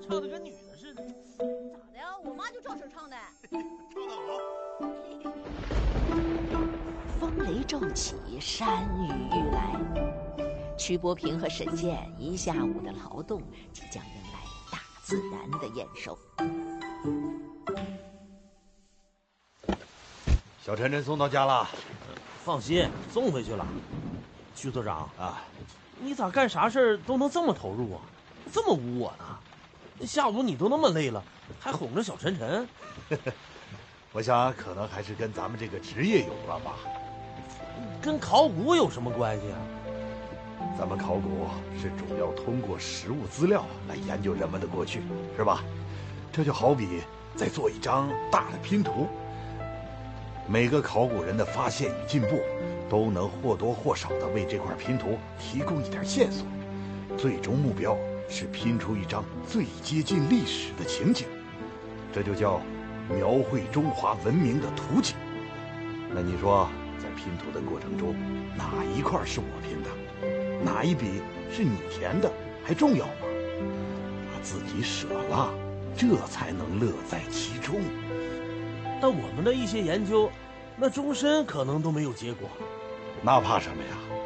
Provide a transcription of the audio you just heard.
唱的跟女的似的。 咋的呀？我妈就照手唱的。 唱得好。 风雷骤起，山雨欲来。曲伯平和沈健一下午的劳动，即将迎来大自然的验收。 小陈送到家了。 放心，送回去了。徐所长啊， 你咋干啥事儿都能这么投入啊？这么污我呢？下午你都那么累了，还哄着小陈陈。 我想可能还是跟咱们这个职业有关吧。 跟考古有什么关系啊？ 咱们考古是主要通过实物资料来研究人们的过去，是吧？这就好比在做一张大的拼图，每个考古人的发现与进步，都能或多或少地为这块拼图提供一点线索，最终目标是拼出一张最接近历史的情景，这就叫描绘中华文明的图景。那你说，在拼图的过程中，哪一块是我拼的，哪一笔是你填的，还重要吗？把自己舍了，这才能乐在其中。 但我们的一些研究，那终身可能都没有结果。 那怕什么呀？